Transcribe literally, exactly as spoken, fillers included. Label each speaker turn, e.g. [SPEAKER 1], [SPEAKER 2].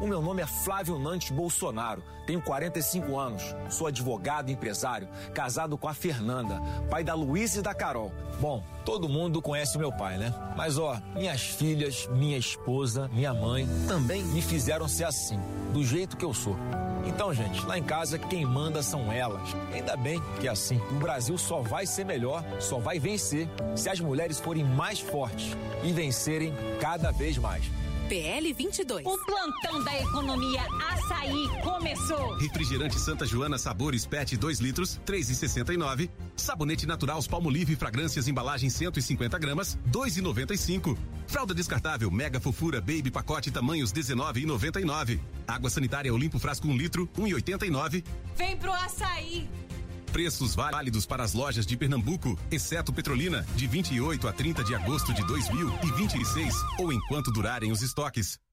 [SPEAKER 1] O meu nome é Flávio Nantes Bolsonaro, tenho quarenta e cinco anos, sou advogado e empresário, casado com a Fernanda, pai da Luísa e da Carol. Bom, todo mundo conhece o meu pai, né? Mas ó, minhas filhas, minha esposa, minha mãe também me fizeram ser assim, do jeito que eu sou. Então, gente, lá em casa quem manda são elas. Ainda bem que é assim. O Brasil só vai ser melhor, só vai vencer se as mulheres forem mais fortes e vencerem cada vez mais.
[SPEAKER 2] P L vinte e dois.
[SPEAKER 3] O plantão da economia Açaí começou.
[SPEAKER 4] Refrigerante Santa Joana Sabores P E T dois litros, três e sessenta e nove. Sabonete natural Palmolive Fragrâncias embalagem cento e cinquenta gramas, dois e noventa e cinco. Fralda descartável Mega Fofura Baby pacote tamanhos dezenove e noventa e nove. Água sanitária Olimpo frasco um litro, um e oitenta e nove.
[SPEAKER 3] Vem pro Açaí.
[SPEAKER 4] Preços válidos para as lojas de Pernambuco, exceto Petrolina, de vinte e oito a trinta de agosto de dois mil e vinte e seis ou enquanto durarem os estoques.